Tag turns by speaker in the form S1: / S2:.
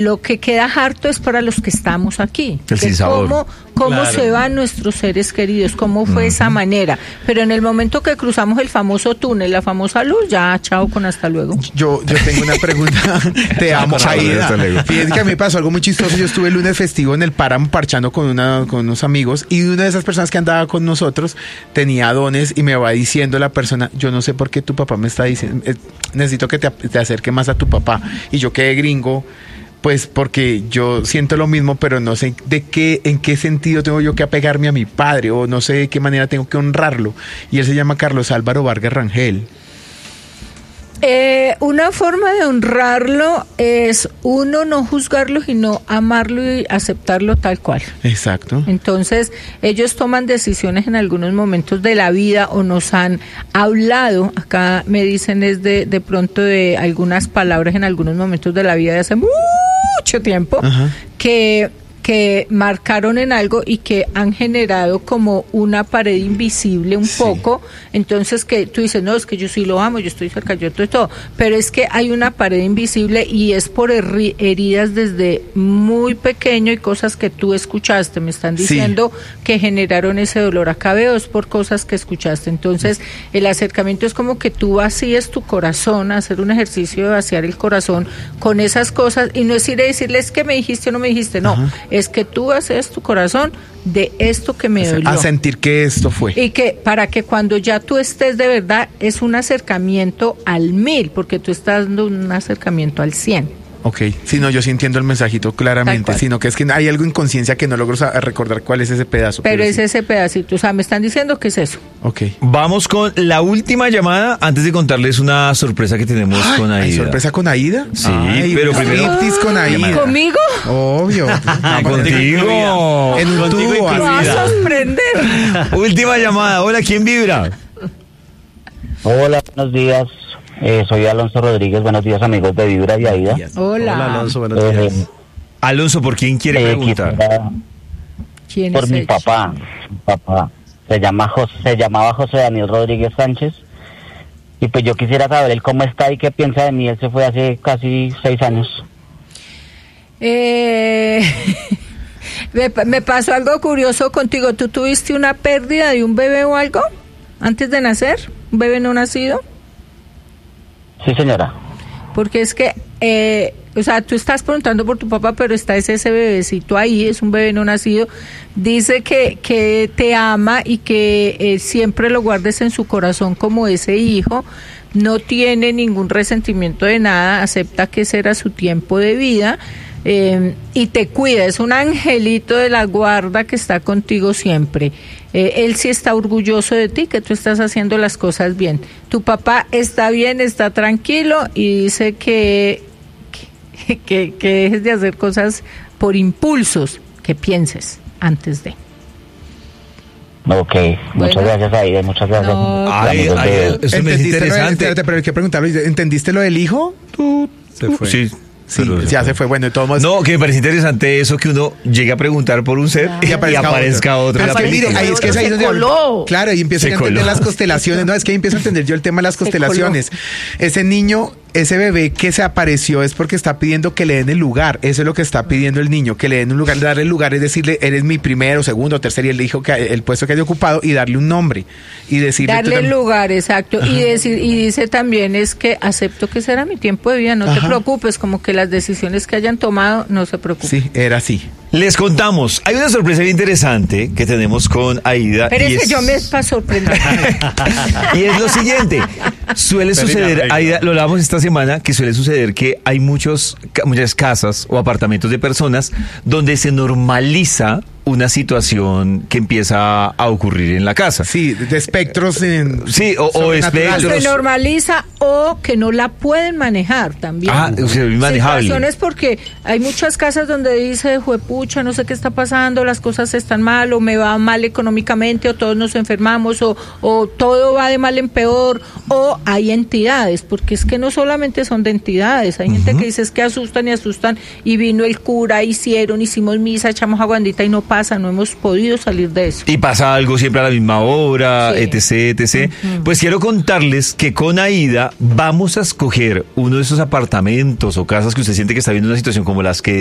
S1: Lo que queda harto es para los que estamos aquí.
S2: El sinsabor.
S1: Cómo
S3: Claro.
S1: se van nuestros seres queridos, cómo fue esa manera. Pero en el momento que cruzamos el famoso túnel, la famosa luz, ya, chao con hasta luego.
S4: Yo tengo una pregunta. Te amo, Aida. Fíjate que a mí me pasó algo muy chistoso. Yo estuve el lunes festivo en el Páramo parchando con unos amigos, y una de esas personas que andaba con nosotros tenía dones, y me va diciendo la persona: yo no sé por qué tu papá me está diciendo, necesito que te acerque más a tu papá. Y yo quedé gringo, pues porque yo siento lo mismo, pero no sé en qué sentido tengo yo que apegarme a mi padre, o no sé de qué manera tengo que honrarlo. Y él se llama Carlos Álvaro Vargas Rangel.
S1: Una forma de honrarlo es, uno, no juzgarlo, sino amarlo y aceptarlo tal cual.
S4: Exacto.
S1: Entonces, ellos toman decisiones en algunos momentos de la vida, o nos han hablado, acá me dicen es de pronto de algunas palabras en algunos momentos de la vida de hace mucho tiempo,
S4: Ajá.
S1: que marcaron en algo y que han generado como una pared invisible un poco. Entonces, que tú dices, no, es que yo sí lo amo, yo estoy cerca, yo estoy todo, pero es que hay una pared invisible, y es por heridas desde muy pequeño y cosas que tú escuchaste, me están diciendo que generaron ese dolor. Acá veo es por cosas que escuchaste. Entonces, el acercamiento es como que tú vacíes tu corazón, hacer un ejercicio de vaciar el corazón con esas cosas, y no es ir a decirles que me dijiste o no me dijiste, no.
S4: Ajá.
S1: Es que tú haces tu corazón de esto que me dolió.
S4: A sentir que esto fue.
S1: Y que para que cuando ya tú estés de verdad, es un acercamiento al 1000, porque tú estás dando un acercamiento al 100.
S4: Ok, si no, yo sí entiendo el mensajito claramente, sino que es que hay algo en conciencia que no logro recordar cuál es ese pedazo.
S1: Pero es
S4: sí.
S1: ese pedacito, o sea, me están diciendo que es eso.
S4: Ok.
S2: Vamos con la última llamada antes de contarles una sorpresa que tenemos con Aida.
S4: ¿Hay sorpresa con Aida?
S2: Sí, pero primero...
S4: striptease con Aida.
S1: ¿Conmigo?
S4: Obvio.
S2: Contigo.
S4: En un
S3: Contigo
S4: tubo.
S1: Me
S3: incluida.
S1: vas a sorprender.
S2: Última llamada. Hola, ¿quién vibra?
S5: Hola, buenos días. Soy Alonso Rodríguez. Buenos días, amigos de Vibra y Aida.
S1: Hola.
S3: Hola, Alonso, buenos días.
S2: Alonso, ¿por quién quiere preguntar?
S1: ¿Quién
S5: Por
S1: es
S5: mi
S1: ella?
S5: papá. Mi papá se llamaba José Daniel Rodríguez Sánchez. Y pues yo quisiera saber él cómo está y qué piensa de mí. Él se fue hace casi 6 años.
S1: Me pasó algo curioso contigo. ¿Tú tuviste una pérdida de un bebé o algo antes de nacer? ¿Un bebé no nacido?
S5: Sí, señora.
S1: Porque es que, o sea, tú estás preguntando por tu papá, pero está ese bebecito ahí, es un bebé no nacido. Dice que te ama y que siempre lo guardes en su corazón como ese hijo. No tiene ningún resentimiento de nada, acepta que ese era su tiempo de vida. Y te cuida, es un angelito de la guarda que está contigo siempre. Él sí está orgulloso de ti, que tú estás haciendo las cosas bien. Tu papá está bien, está tranquilo, y dice que dejes de hacer cosas por impulsos, que pienses antes de.
S5: Ok, muchas gracias, Aida, muchas gracias.
S1: No,
S2: Eso me es interesante.
S4: Pero hay que preguntarle, ¿entendiste lo del hijo?
S3: Se fue.
S2: Sí.
S4: Sí,
S2: Pero
S4: ya se fue. Bueno, de todos modos.
S2: No, que me parece interesante eso, que uno llegue a preguntar por un ser y aparezca otro.
S4: Pero es que, mire, ahí es que es ahí donde
S1: coló.
S4: claro, ahí empiezo a entender las constelaciones. No, es que ahí empiezo a entender yo el tema de las constelaciones. Ese niño, ese bebé que se apareció es porque está pidiendo que le den el lugar. Eso es lo que está pidiendo el niño, que le den un lugar. Darle el lugar es decirle, eres mi primero, segundo, tercero, y él dijo que el puesto que haya ocupado, y darle un nombre y decirle.
S1: Darle el lugar, exacto. Y dice también es que acepto que será mi tiempo de vida, no te preocupes, como que las decisiones que hayan tomado, no se preocupen.
S4: Sí, era así.
S2: Les contamos, hay una sorpresa bien interesante que tenemos con Aida.
S1: Pero es que yo me para sorprender.
S2: Y es lo siguiente, suele suceder, Aida, lo hablamos esta semana, que suele suceder que hay muchas casas o apartamentos de personas donde se normaliza una situación que empieza a ocurrir en la casa.
S4: Sí, de espectros.
S2: Sí, o espectros.
S1: Se normaliza o que no la pueden manejar también.
S2: O sea, inmanejable.
S1: Situaciones porque hay muchas casas donde dice, juepucha, no sé qué está pasando, las cosas están mal, o me va mal económicamente, o todos nos enfermamos, o todo va de mal en peor, o hay entidades, porque es que no solamente son de entidades, hay gente que dice es que asustan, y vino el cura, hicimos misa, echamos agua bendita y no pasa casa, no hemos podido salir de eso.
S2: Y pasa algo siempre a la misma hora,
S1: Sí.
S2: etc. Pues quiero contarles que con Aida vamos a escoger uno de esos apartamentos o casas que usted siente que está viendo una situación como las que